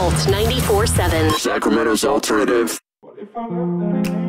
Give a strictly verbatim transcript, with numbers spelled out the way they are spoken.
Pulse ninety-four seven. Sacramento's alternative. What if I left that